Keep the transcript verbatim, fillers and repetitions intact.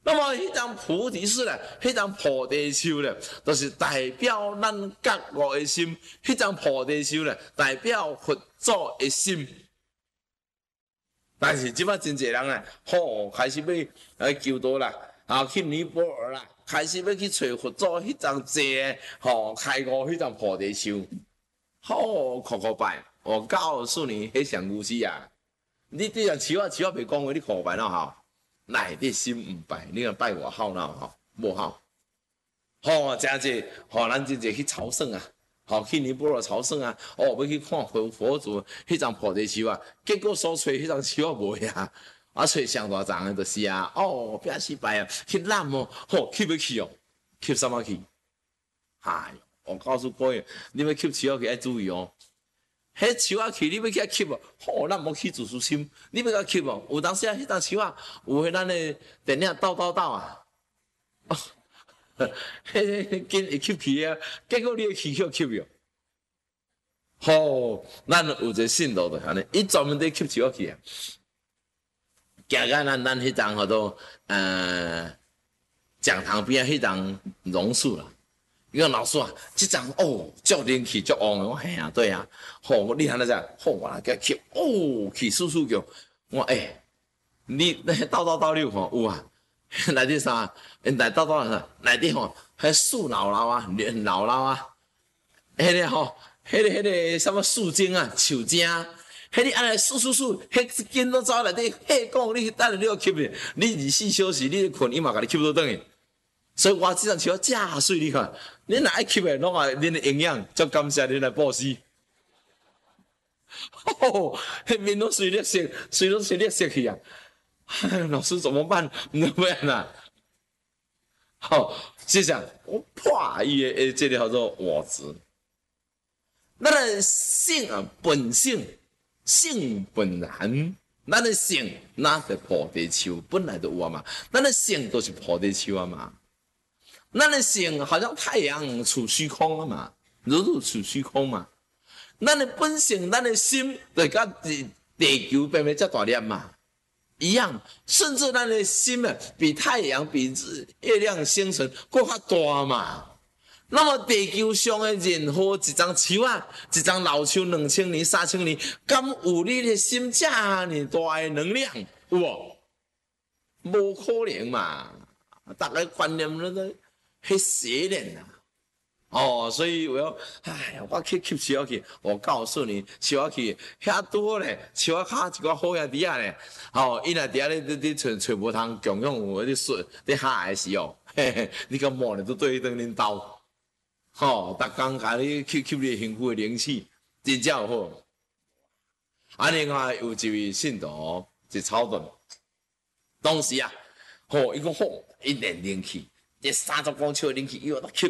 那么，迄张菩提树咧，迄张菩提树咧，就是代表咱觉悟的心。迄张菩提树咧，代表佛祖的心。但是即摆真侪人啊，吼、开始要来求道啦，啊去尼泊尔啦，开始要去找佛祖迄张坐的，吼、开悟迄张菩提树，好哭哭拜。我告诉你，迄上牛死啊！你对人树啊树啊袂讲话，你哭拜哪好？内底心毋拜，你若拜外好哪好？无好。吼，真济，吼，咱真济去朝圣啊，吼，去尼泊尔朝圣啊，哦，要去看佛佛祖迄张菩提树啊，结果所找迄张树啊无呀，啊，找上大丛的就是啊，哦，变失败啊，去揽哦，吼，去要去哦，去什么去？哎，我告诉各位，你要吸树啊去要注意哦。迄树啊去，你要去遐吸哦，吼，咱无去自私心，你要甲吸哦。有当时啊，迄张树啊，有迄咱的电影斗斗斗啊，哦，迄紧会吸去啊，结果你去吸吸了。吼，咱有一个信徒就安尼，伊专门伫吸树啊去啊，行到咱咱迄张叫做呃讲堂边啊，迄张榕树啦。伊讲老师啊，即张哦，足灵气足旺的，我嘿啊，对啊，吼、哦，你安尼只，吼、哦，我甲吸，哦，气叔叔叫，我诶、欸，你那斗斗斗你有看有啊？内底啥？因内斗斗啥？内底吼，迄树老老啊，老老啊，迄、那个吼，迄、那个迄、那个什么树精啊，树精，迄你安尼数数数，迄根都走内底，嘿讲你等下你要吸的，你二十四小时你困，伊嘛甲你吸倒转去。所以我即张树真水，你看，恁若爱吸的，拢啊恁的营养，足感谢恁来布施。哦，迄面拢水绿色，水拢水绿色去啊！哎，老师怎么办？怎么办啊？好、哦，就这样，我破伊的诶，这个叫做我执。咱的性啊，本性，性本然。咱的性，那是菩提树，本来就有啊嘛。咱的性都是菩提树啊嘛。咱的性好像太阳处虚空了嘛，日日处虚空嘛。咱的本性，咱的心，就甲地地球变变遮大粒嘛，一样。甚至咱的心啊，比太阳、比月亮、星辰更较大嘛。那么地球上的任何一张树啊，一张老树，两千年、三千年，敢有你的心这么大的能量？有无？无可能嘛！大家观念那个。迄邪念啊！哦，所以我要，哎，我去吸树仔去，我告诉你，树仔去遐多咧，树仔卡一个好兄弟啊咧，哦，伊若伫遐咧咧咧找找无通共用有咧水咧下的时候，嘿嘿，你个莫咧都对等恁兜，吼、哦，逐工甲你吸吸你幸福的灵气，真正有好。啊，另外有一位信徒，一草顿，当时啊，吼、哦，伊讲好，伊练灵气。这三十公尺的灵气，伊话吸